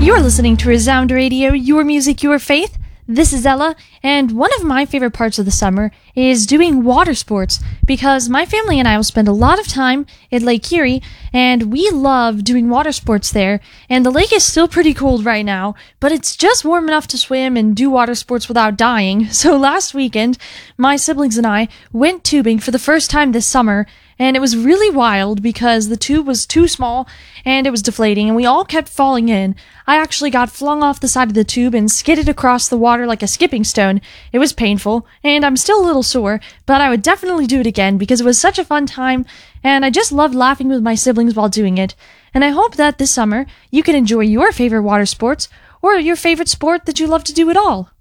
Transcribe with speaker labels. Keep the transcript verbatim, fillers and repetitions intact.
Speaker 1: You're listening to Resound Radio, your music, your faith. This is Ella, and one of my favorite parts of the summer is doing water sports, because my family and I will spend a lot of time at Lake Erie, and we love doing water sports there, and the lake is still pretty cold right now, but it's just warm enough to swim and do water sports without dying. So last weekend, my siblings and I went tubing for the first time this summer, and it was really wild because the tube was too small and it was deflating and we all kept falling in. I actually got flung off the side of the tube and skidded across the water like a skipping stone. It was painful and I'm still a little sore, but I would definitely do it again because it was such a fun time and I just loved laughing with my siblings while doing it. And I hope that this summer you can enjoy your favorite water sports or your favorite sport that you love to do at all.